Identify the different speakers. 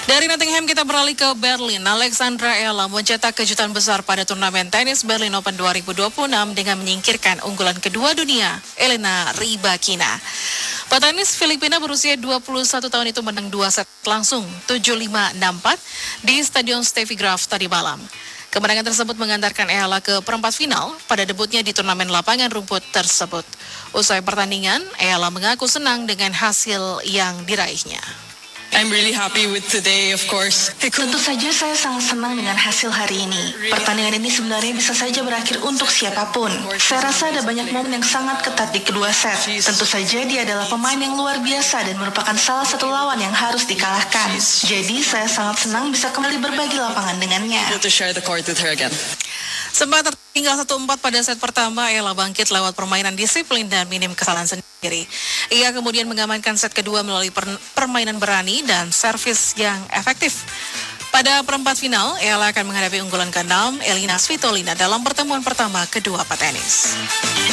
Speaker 1: Dari Nottingham kita beralih ke Berlin. Alexandra Ella mencetak kejutan besar pada turnamen tenis Berlin Open 2026 dengan menyingkirkan unggulan kedua dunia, Elena Rybakina. Petenis Filipina berusia 21 tahun itu menang 2 set langsung 7-5, 6-4 di Stadion Steffi Graf tadi malam. Kemenangan tersebut mengantarkan Ella ke perempat final pada debutnya di turnamen lapangan rumput tersebut. Usai pertandingan, Ella mengaku senang dengan hasil yang diraihnya.
Speaker 2: I'm really happy with today, of course.
Speaker 3: Tentu saja saya sangat senang dengan hasil hari ini. Pertandingan ini sebenarnya bisa saja berakhir untuk siapapun. Saya rasa ada banyak momen yang sangat ketat di kedua set. Tentu saja dia adalah pemain yang luar biasa dan merupakan salah satu lawan yang harus dikalahkan. Jadi saya sangat senang bisa kembali berbagi lapangan dengannya.
Speaker 2: To share the court with her again.
Speaker 1: Sempat tertinggal 1-4 pada set pertama, Ella bangkit lewat permainan disiplin dan minim kesalahan sendiri. Ia kemudian mengamankan set kedua melalui permainan berani dan servis yang efektif. Pada perempat final, Ella akan menghadapi unggulan ke-6, Elina Svitolina dalam pertemuan pertama kedua petenis.